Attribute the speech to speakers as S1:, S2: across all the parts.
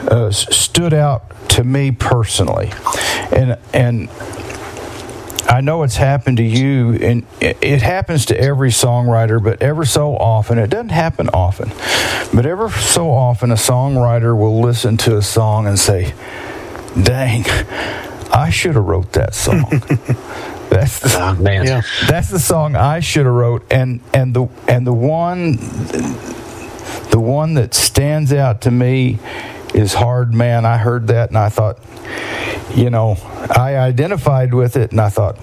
S1: stood out to me personally, and I know it's happened to you, and it happens to every songwriter, but ever so often, it doesn't happen often, but ever so often a songwriter will listen to a song and say, dang, I should have wrote that song. That's the song I should have wrote, and the one that stands out to me is Hard Man. I heard that and I thought, I identified with it, and I thought,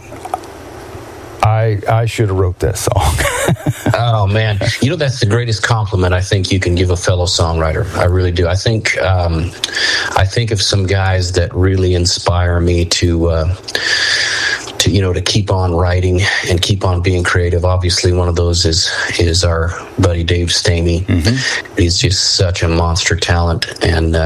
S1: I should have wrote that song.
S2: Oh man, that's the greatest compliment I think you can give a fellow songwriter. I really do. I think of some guys that really inspire me to keep on writing and keep on being creative. Obviously, one of those is our buddy Dave Stamey. Mm-hmm. He's just such a monster talent, and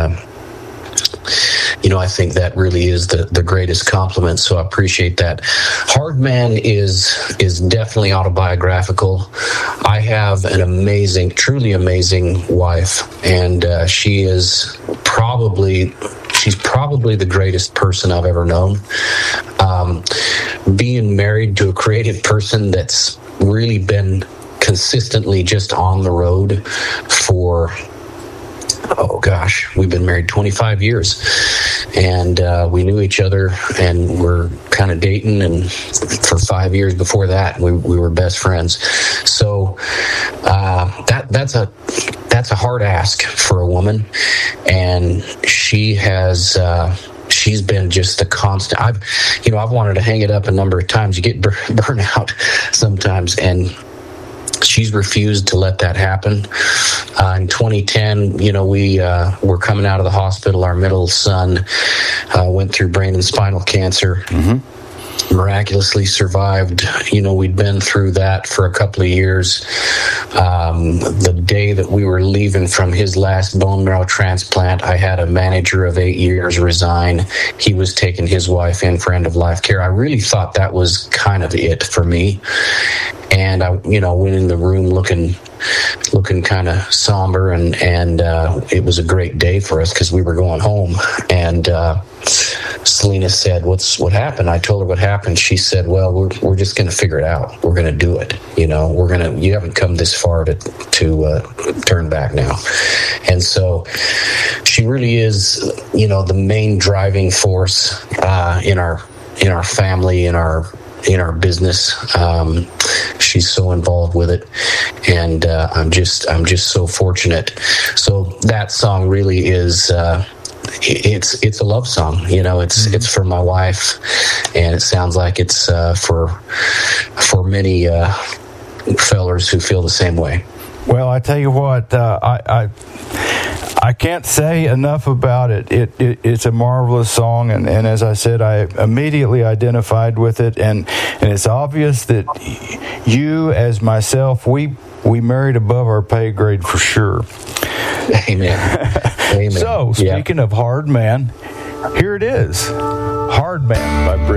S2: I think that really is the greatest compliment, so I appreciate that. Hard Man is definitely autobiographical. I have an truly amazing wife, and she's probably the greatest person I've ever known. Being married to a creative person that's really been consistently just on the road for, we've been married 25 years, and we knew each other and we're kind of dating, and for 5 years before that we were best friends. So that's a hard ask for a woman, and she's been just a constant. I've wanted to hang it up a number of times. You get burnt out sometimes, and she's refused to let that happen. In 2010, we were coming out of the hospital. Our middle son went through brain and spinal cancer. Mm-hmm. Miraculously survived. We'd been through that for a couple of years. The day that we were leaving from his last bone marrow transplant, I had a manager of 8 years resign. He was taking his wife in for end-of-life care. I really thought that was kind of it for me. And I, went in the room looking kind of somber, and it was a great day for us because we were going home. And Selena said, "What happened?" I told her what happened. She said, "Well, we're just going to figure it out. We're going to do it. You haven't come this far to turn back now." And so she really is, the main driving force in our family, in our business. She's so involved with it, and I'm just so fortunate. So that song really is it's a love song. It's for my wife, and it sounds like it's for many fellers who feel the same way.
S1: Well, I tell you what, I can't say enough about it. It's a marvelous song, and as I said, I immediately identified with it, and it's obvious that you, as myself, we married above our pay grade for sure.
S2: Amen. Amen.
S1: So, speaking of Hard Man, here it is, Hard Man by Britt.